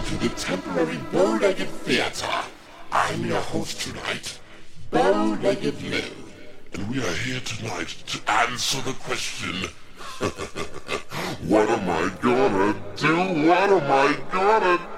to the temporary Bow-Legged Theater. I'm your host tonight, Bow-Legged Lou. And we are here tonight to answer the question, what am I gonna do? What am I gonna do?